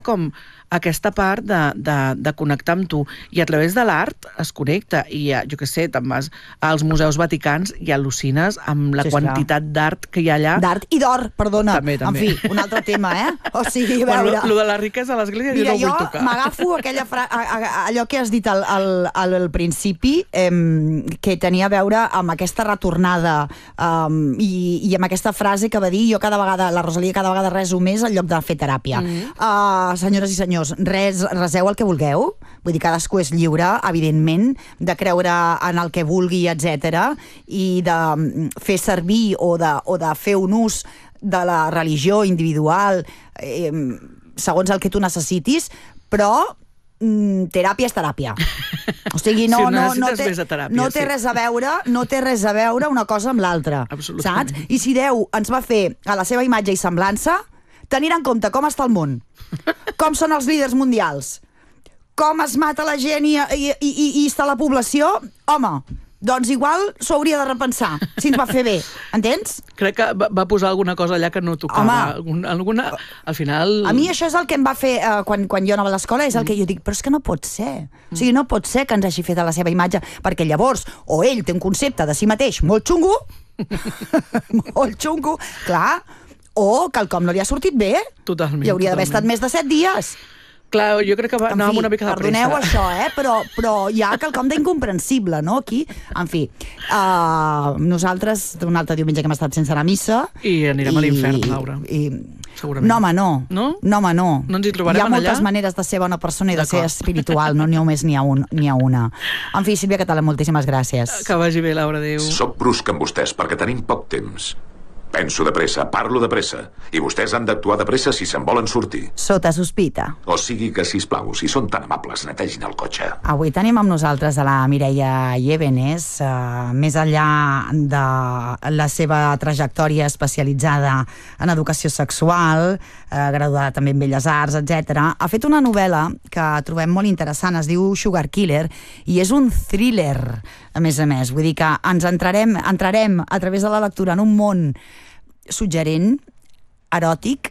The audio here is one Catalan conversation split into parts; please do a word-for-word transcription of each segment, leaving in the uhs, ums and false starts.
com aquesta part de, de, de connectar amb tu. I a través de l'art es connecta. I jo què sé, te'n vas als museus vaticans i al·lucines amb la Sí, quantitat d'art que hi ha allà. D'art i d'or, perdona. També, també. En fi, un altre tema, eh? O sigui, a Bueno, veure... lo de la riquesa a l'església jo Mira, no ho vull tocar. jo m'agafo aquella fra... a, a, allò que has dit al, al, al, al principi, eh, que tenia a veure amb aquesta retornada um, i, i amb aquesta frase que va dir jo cada vegada, la Rosalia cada vegada reso més en lloc de fer teràpia. Mm. Uh, senyores i senyors, res, reseu el que vulgueu, vull dir, cadascú és lliure, evidentment, de creure en el que vulgui, etcètera, i de fer servir o de, o de fer un ús de la religió individual eh, segons el que tu necessitis, però mm, teràpia és teràpia. O sigui, no, Si no, no, necessites té, més de teràpia, no té sí. res a veure, no té res a veure una cosa amb l'altra, Absolutament. saps? I si Déu ens va fer a la seva imatge i semblança, tenir en compte com està el món, com són els líders mundials, com es mata la gent i, i, i, i està la població, home, doncs igual s'ho hauria de repensar, si ens va fer bé, entens? Crec que va, va posar alguna cosa allà que no tocava. Home. Algun, alguna, al final... A mi això és el que em va fer eh, quan, quan jo anava a l'escola, és el que jo dic, però és que no pot ser. O sigui, no pot ser que ens hagi fet a la seva imatge, perquè llavors o ell té un concepte de si mateix molt xungo, molt xungo, clar, o quelcom no li ha sortit bé. Totalment. I hauria d'haver estat totalment. més de set dies. Clar, jo crec que va, En anava fi, amb una mica de pressa. perdoneu això, eh? però, però hi ha quelcom d'incomprensible, no?, aquí. En fi, uh, nosaltres, un altre diumenge que hem estat sense anar a missa... I anirem a l'infern, Laura. I, Segurament. no, home, no. No? No, home, no. No ens hi trobarem Hi ha moltes allà? maneres de ser bona persona i de ser D'acord. espiritual, no n'hi ha només n'hi ha, un, n'hi ha una. En fi, Sílvia Català, moltíssimes gràcies. Que vagi bé, Laura, adéu. Soc brusc amb vostès perquè tenim poc temps. Penso de pressa, parlo de pressa. I vostès han d'actuar de pressa si se'n volen sortir. Sota sospita. O sigui que, sisplau, si són tan amables, netegin el cotxe. Avui tenim amb nosaltres a la Mireia Llévenes, uh, més enllà de la seva trajectòria especialitzada en educació sexual, uh, graduada també en Belles Arts, etcètera. Ha fet una novel·la que trobem molt interessant, es diu Sugar Killer, i és un thriller, a més a més. Vull dir que ens entrarem, entrarem a través de la lectura en un món suggerent, eròtic,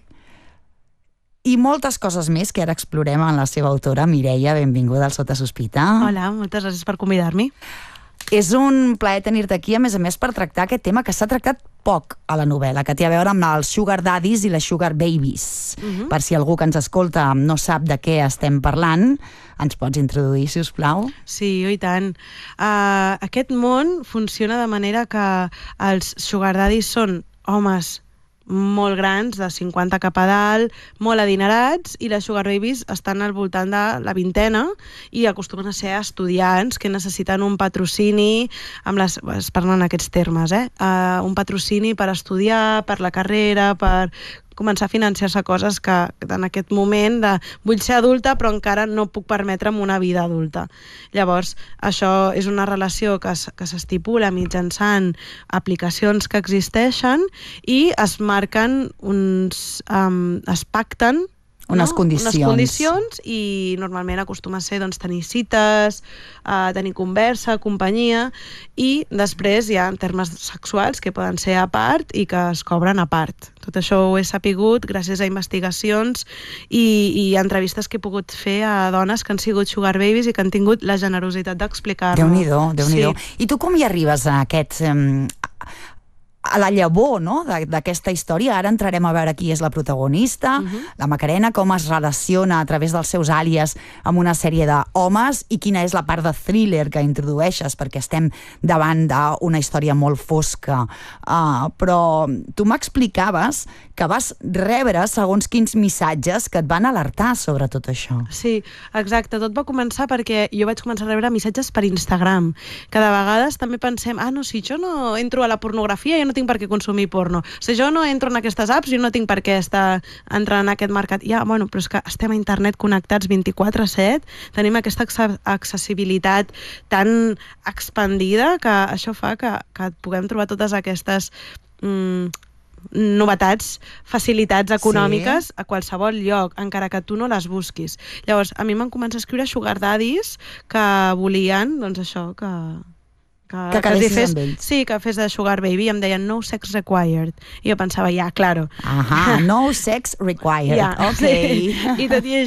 i moltes coses més que ara explorem en la seva autora. Mireia, benvinguda al Sota Sospita. Hola, moltes gràcies per convidar-m'hi. És un plaer tenir-te aquí, a més a més, per tractar aquest tema que s'ha tractat poc a la novel·la, que té a veure amb els sugar daddies i les sugar babies. Uh-huh. Per si algú que ens escolta no sap de què estem parlant, ens pots introduir, si us plau? Sí, i tant. Uh, aquest món funciona de manera que els sugar daddies són homes molt grans, de cinquanta cap a dalt, molt adinerats, i les sugar babies estan al voltant de la vintena i acostumen a ser estudiants que necessiten un patrocini, amb les, es parlen aquests termes, eh? Uh, un patrocini per estudiar, per la carrera, per començar a financiar-se coses que en aquest moment de vull ser adulta però encara no puc permetre'm una vida adulta. Llavors, això és una relació que, que s'estipula mitjançant aplicacions que existeixen i es marquen uns... Um, es pacten unes no? condicions. Unes condicions i normalment acostuma a ser doncs, tenir cites, uh, tenir conversa, companyia, i després hi ha termes sexuals que poden ser a part i que es cobren a part. Tot això ho he sapigut gràcies a investigacions i, i entrevistes que he pogut fer a dones que han sigut sugar babies i que han tingut la generositat d'explicar-me. Déu-n'hi-do, Déu-n'hi-do. Sí. I tu com hi arribes a aquest... Um, a la llavor, no?, d'aquesta història. Ara entrarem a veure qui és la protagonista, uh-huh. la Macarena, com es relaciona a través dels seus àlies amb una sèrie d'homes i quina és la part de thriller que introdueixes, perquè estem davant d'una història molt fosca. Uh, però tu m'explicaves que vas rebre segons quins missatges que et van alertar sobre tot això. Sí, exacte. Tot va començar perquè jo vaig començar a rebre missatges per Instagram, que de vegades també pensem, ah, no, si jo no entro a la pornografia, jo no tinc per què consumir porno. Si jo no entro en aquestes apps, jo no tinc per què estar entrant en aquest mercat. Ja, bueno, però és que estem a internet connectats vint-i-quatre set, tenim aquesta accessibilitat tan expandida que això fa que, que puguem trobar totes aquestes... Mm, novetats, facilitats econòmiques sí. a qualsevol lloc, encara que tu no les busquis. Llavors, a mi m'han començat a escriure sugar daddies que volien, doncs això, que... Que, que quedessis fes, amb ells. Sí, que fes de sugar baby, i em deien no sex required. I jo pensava, ja, claro. Ahà, no sex required. Ja, ok. Sí. I tot i